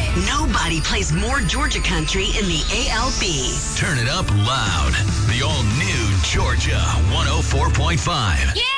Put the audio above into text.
Nobody plays more Georgia country in the ALB. Turn it up loud. The all-new Georgia 104.5. Yeah!